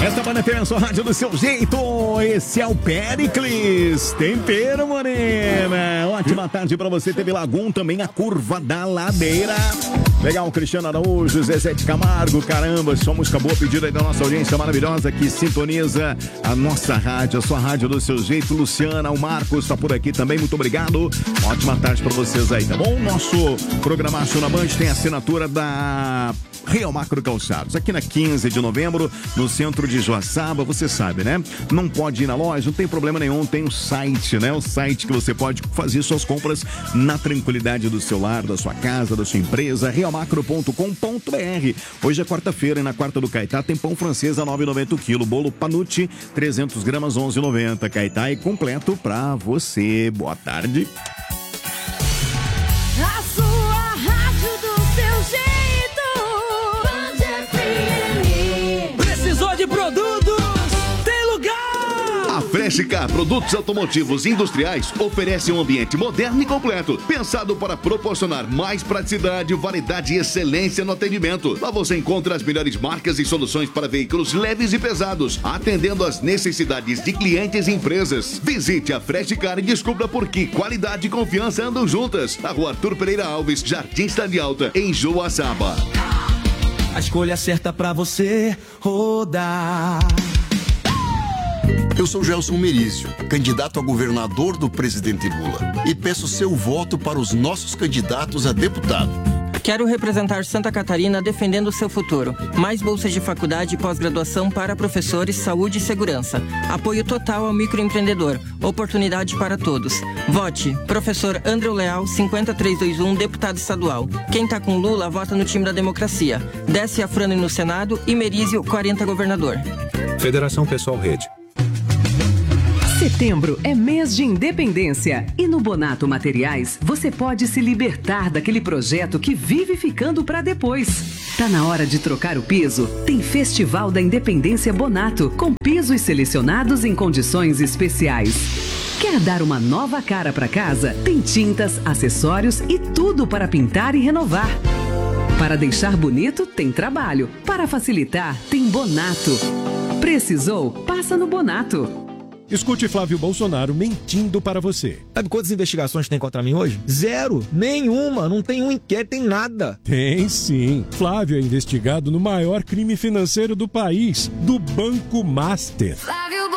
Esta banda tem a sua rádio do seu jeito. Esse é o Péricles Tempero Morena. Ótima tarde pra você. Teve Lagum também, a Curva da Ladeira. Legal, Cristiano Araújo, Zezé de Camargo. Caramba, só música boa pedida aí da nossa audiência maravilhosa que sintoniza a nossa rádio, a sua rádio do seu jeito. Luciana, o Marcos tá por aqui também. Muito obrigado. Ótima tarde pra vocês aí, tá bom? Nosso programaço na Band tem a assinatura da Real Macro Calçados, aqui na 15 de novembro, no centro de Joaçaba, você sabe, né? Não pode ir na loja, não tem problema nenhum, tem o site, né? O site que você pode fazer suas compras na tranquilidade do seu lar, da sua casa, da sua empresa, realmacro.com.br. Hoje é quarta-feira e na quarta do Caetá tem pão francês a 9,90 o quilo, bolo Panucci, 300 gramas, 11,90. Caetá e completo pra você. Boa tarde. A sua rádio do seu jeito. Precisou de produtos? Tem lugar! A Freshcar Produtos Automotivos Industriais oferece um ambiente moderno e completo, pensado para proporcionar mais praticidade, variedade e excelência no atendimento. Lá você encontra as melhores marcas e soluções para veículos leves e pesados, atendendo às necessidades de clientes e empresas. Visite a Freshcar e descubra por que qualidade e confiança andam juntas. Na Rua Arthur Pereira Alves, Jardim Cidade Alta, em Joaçaba. A escolha certa pra você rodar. Eu sou Gelson Merizio, candidato a governador do presidente Lula, e peço seu voto para os nossos candidatos a deputado. Quero representar Santa Catarina defendendo o seu futuro. Mais bolsas de faculdade e pós-graduação para professores, saúde e segurança. Apoio total ao microempreendedor. Oportunidade para todos. Vote. Professor André Leal, 50321, deputado estadual. Quem tá com Lula, vota no time da democracia. Desce Afrano no Senado e Merizio, 40 governador. Federação Pessoal Rede. Setembro é mês de independência e no Bonato Materiais você pode se libertar daquele projeto que vive ficando para depois. Tá na hora de trocar o piso? Tem Festival da Independência Bonato, com pisos selecionados em condições especiais. Quer dar uma nova cara para casa? Tem tintas, acessórios e tudo para pintar e renovar. Para deixar bonito, tem trabalho. Para facilitar, tem Bonato. Precisou? Passa no Bonato. Escute Flávio Bolsonaro mentindo para você. Sabe quantas investigações tem contra mim hoje? Zero. Nenhuma. Não tem um inquérito, tem nada. Tem sim. Flávio é investigado no maior crime financeiro do país, do Banco Master. Flávio